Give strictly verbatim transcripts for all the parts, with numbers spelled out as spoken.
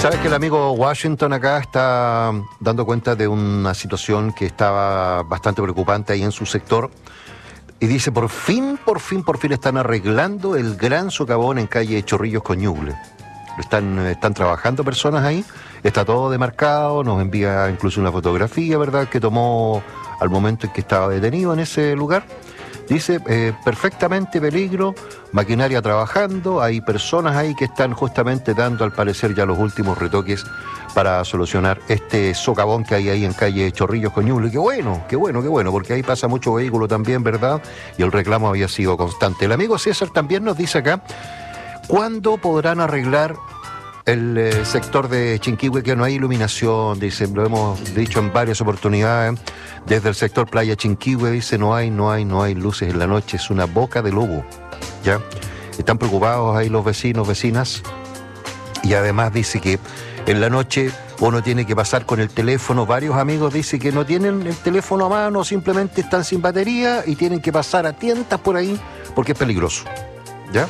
Sabes que el amigo Washington acá está dando cuenta de una situación que estaba bastante preocupante ahí en su sector. Y dice, por fin, por fin, por fin están arreglando el gran socavón en calle Chorrillos con Ñuble. Están, están trabajando personas ahí, está todo demarcado, nos envía incluso una fotografía, ¿verdad?, que tomó al momento en que estaba detenido en ese lugar. Dice, eh, perfectamente peligro, maquinaria trabajando, hay personas ahí que están justamente dando al parecer ya los últimos retoques para solucionar este socavón que hay ahí en calle Chorrillos con Ñuble. Qué bueno, qué bueno, qué bueno, porque ahí pasa mucho vehículo también, ¿verdad? Y el reclamo había sido constante. El amigo César también nos dice acá, ¿cuándo podrán arreglar el eh, sector de Chinquihue que no hay iluminación? Dice, lo hemos dicho en varias oportunidades, desde el sector Playa Chinquihue, dice, no hay, no hay, no hay luces en la noche, es una boca de lobo, ¿ya? Están preocupados ahí los vecinos, vecinas, y además dice que en la noche uno tiene que pasar con el teléfono, varios amigos dicen que no tienen el teléfono a mano, simplemente están sin batería y tienen que pasar a tientas por ahí porque es peligroso, ¿ya?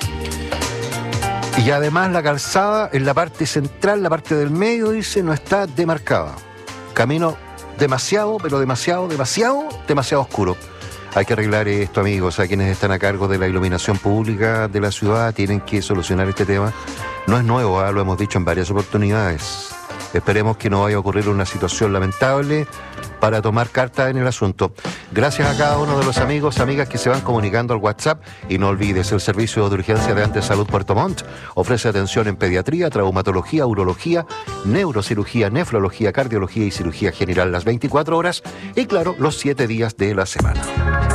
Y además la calzada en la parte central, la parte del medio, dice, no está demarcada. Camino demasiado, pero demasiado, demasiado, demasiado oscuro. Hay que arreglar esto, amigos. A quienes están a cargo de la iluminación pública de la ciudad tienen que solucionar este tema. No es nuevo, ¿eh? Lo hemos dicho en varias oportunidades. Esperemos que no vaya a ocurrir una situación lamentable para tomar carta en el asunto. Gracias a cada uno de los amigos, amigas que se van comunicando al WhatsApp. Y no olvides, el servicio de urgencia de Antes Salud Puerto Montt ofrece atención en pediatría, traumatología, urología, neurocirugía, nefrología, cardiología y cirugía general las veinticuatro horas y, claro, los siete días de la semana.